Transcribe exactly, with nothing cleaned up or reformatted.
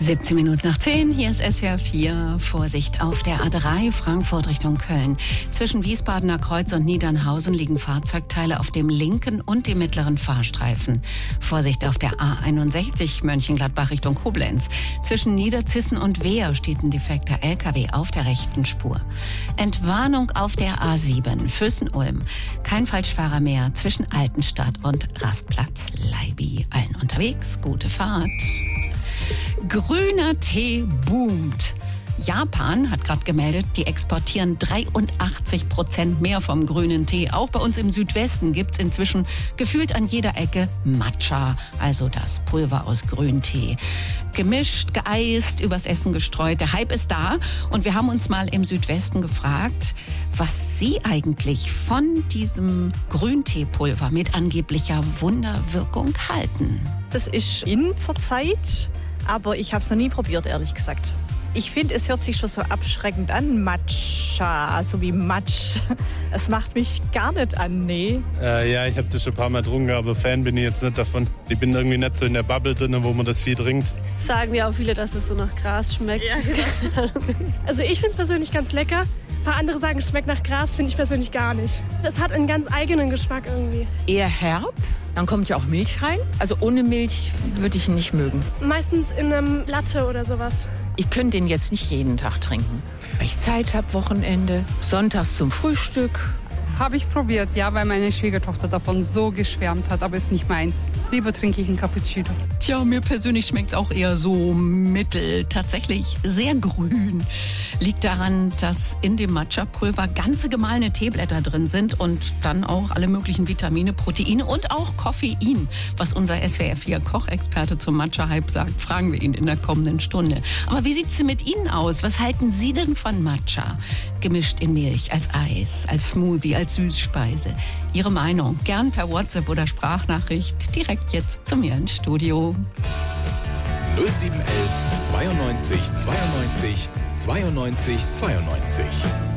siebzehn Minuten nach zehn, hier ist S W R vier. Vorsicht auf der A drei Frankfurt Richtung Köln. Zwischen Wiesbadener Kreuz und Niedernhausen liegen Fahrzeugteile auf dem linken und dem mittleren Fahrstreifen. Vorsicht auf der A einundsechzig Mönchengladbach Richtung Koblenz. Zwischen Niederzissen und Wehr steht ein defekter L K W auf der rechten Spur. Entwarnung auf der A sieben Füssen-Ulm. Kein Falschfahrer mehr zwischen Altenstadt und Rastplatz Leibi. Allen unterwegs, gute Fahrt. Grüner Tee boomt. Japan hat gerade gemeldet, die exportieren dreiundachtzig Prozent mehr vom grünen Tee. Auch bei uns im Südwesten gibt's inzwischen gefühlt an jeder Ecke Matcha, also das Pulver aus Grüntee. Gemischt, geeist, übers Essen gestreut. Der Hype ist da und wir haben uns mal im Südwesten gefragt, was Sie eigentlich von diesem Grünteepulver mit angeblicher Wunderwirkung halten. Das ist in zur Zeit, aber ich habe es noch nie probiert, ehrlich gesagt. Ich finde, es hört sich schon so abschreckend an, Matcha, so wie Matsch. Es macht mich gar nicht an, nee. Äh, ja, ich habe das schon ein paar Mal getrunken, aber Fan bin ich jetzt nicht davon. Ich bin irgendwie nicht so in der Bubble drin, wo man das viel trinkt. Sagen ja auch viele, dass es so nach Gras schmeckt. Ja, genau. Also ich finde es persönlich ganz lecker. Ein paar andere sagen, es schmeckt nach Gras, finde ich persönlich gar nicht. Es hat einen ganz eigenen Geschmack irgendwie. Eher herb, dann kommt ja auch Milch rein. Also ohne Milch würde ich ihn nicht mögen. Meistens in einem Latte oder sowas. Ich könnte den jetzt nicht jeden Tag trinken. Weil ich Zeit habe, Wochenende, sonntags zum Frühstück. Habe ich probiert, ja, weil meine Schwiegertochter davon so geschwärmt hat, aber ist nicht meins. Lieber trinke ich einen Cappuccino. Tja, mir persönlich schmeckt's auch eher so mittel, tatsächlich sehr grün. Liegt daran, dass in dem Matcha-Pulver ganze gemahlene Teeblätter drin sind und dann auch alle möglichen Vitamine, Proteine und auch Koffein. Was unser S W R vier Kochexperte zum Matcha-Hype sagt, fragen wir ihn in der kommenden Stunde. Aber wie sieht's denn mit Ihnen aus? Was halten Sie denn von Matcha? Gemischt in Milch, als Eis, als Smoothie, als Süßspeise. Ihre Meinung gern per WhatsApp oder Sprachnachricht direkt jetzt zu mir ins Studio. null sieben eins eins zweiundneunzig zweiundneunzig zweiundneunzig zweiundneunzig